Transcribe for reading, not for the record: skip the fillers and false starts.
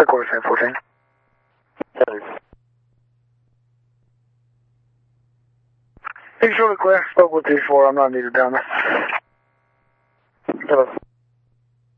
Quarter 714. Thanks. It's really clear. Spoke with 2-4. I'm not needed down there. Hello.